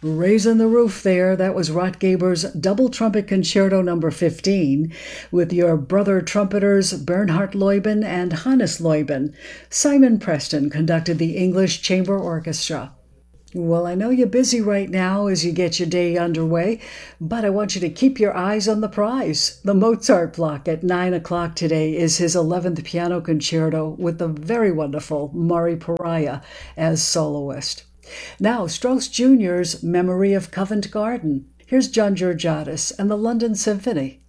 Raising the roof there, that was Rotgeber's Double Trumpet Concerto number 15, with your brother trumpeters Bernhard Leuben and Hannes Leuben. Simon Preston conducted the English Chamber Orchestra. Well, I know you're busy right now as you get your day underway, but I want you to keep your eyes on the prize. The Mozart block at 9 o'clock today is his 11th piano concerto with the very wonderful Murray Pariah as soloist. Now, Strauss Jr.'s Memory of Covent Garden. Here's John Georgiadis and the London Symphony.